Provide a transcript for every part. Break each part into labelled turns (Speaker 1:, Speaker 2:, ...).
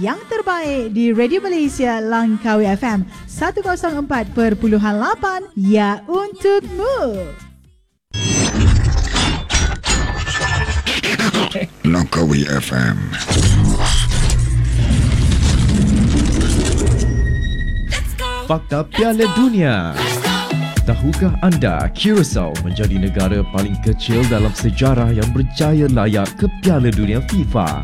Speaker 1: yang terbaik di Radio Malaysia Langkawi FM 104.8, ya untukmu.
Speaker 2: Langkawi FM.
Speaker 3: Fakta Piala Dunia. Tahukah anda Curaçao menjadi negara paling kecil dalam sejarah yang berjaya layak ke Piala Dunia FIFA?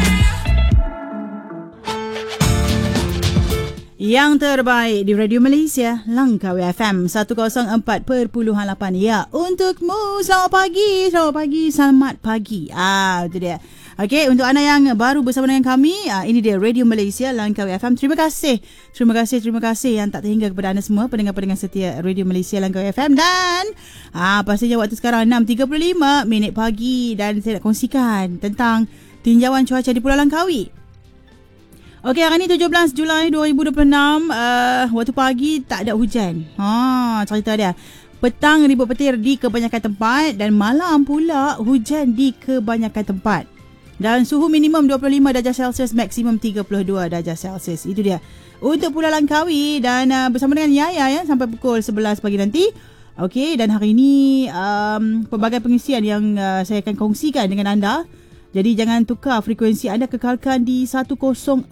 Speaker 1: Yang terbaik di Radio Malaysia Langkawi FM 104.8, ya untukmu. Selamat pagi, selamat pagi. Itu dia. Okey, untuk anda yang baru bersama dengan kami, ini dia Radio Malaysia Langkawi FM. Terima kasih yang tak terhingga kepada anda semua, pendengar-pendengar setia Radio Malaysia Langkawi FM. Dan pastinya waktu sekarang 6.35 minit pagi, dan saya nak kongsikan tentang tinjauan cuaca di Pulau Langkawi. Okey, hari ni 17 Julai 2026, waktu pagi tak ada hujan. Cerita dia. Petang ribut petir di kebanyakan tempat, dan malam pula hujan di kebanyakan tempat. Dan suhu minimum 25 darjah Celsius, maksimum 32 darjah Celsius. Itu dia untuk Pulau Langkawi. Dan bersama dengan Yaya sampai pukul 11 pagi nanti. Okey, dan hari ini pelbagai pengisian yang saya akan kongsikan dengan anda. Jadi jangan tukar frekuensi anda, kekalkan di 104.8.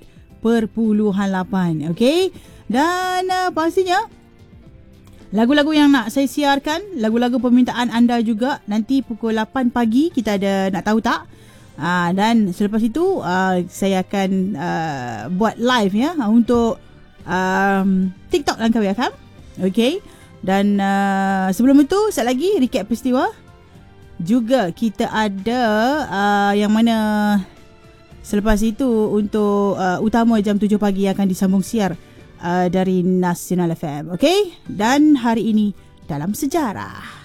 Speaker 1: Okey. Dan pastinya lagu-lagu yang nak saya siarkan, lagu-lagu permintaan anda juga. Nanti pukul 8 pagi kita ada Nak Tahu Tak. Dan selepas itu saya akan buat live ya untuk TikTok Langkawi FM. Okey. Dan sebelum itu, sekali lagi recap peristiwa. Juga kita ada yang mana selepas itu untuk utama jam 7 pagi akan disambung siar dari Nasional FM. Okey. Dan hari ini dalam sejarah.